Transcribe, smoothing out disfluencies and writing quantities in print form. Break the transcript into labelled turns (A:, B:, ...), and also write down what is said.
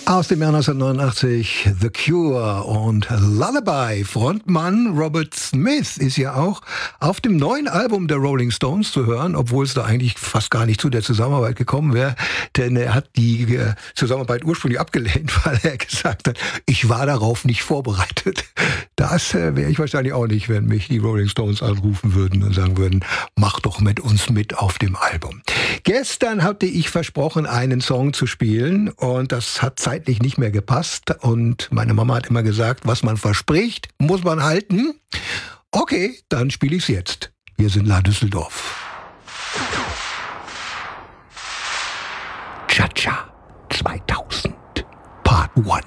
A: Aus dem Jahr 1989 The Cure und Lullaby. Frontmann Robert Smith ist ja auch auf dem neuen Album der Rolling Stones zu hören, obwohl es da eigentlich fast gar nicht zu der Zusammenarbeit gekommen wäre, denn er hat die Zusammenarbeit ursprünglich abgelehnt, weil er gesagt hat, ich war darauf nicht vorbereitet. Das wäre ich wahrscheinlich auch nicht, wenn mich die Rolling Stones anrufen würden und sagen würden, mach doch mit uns mit auf dem Album. Gestern hatte ich versprochen, einen Song zu spielen und das hat zeitlich nicht mehr gepasst und meine Mama hat immer gesagt, was man verspricht, muss man halten. Okay, dann spiele ich's jetzt. Wir sind La Düsseldorf. Cha-Cha 2000 Part 1.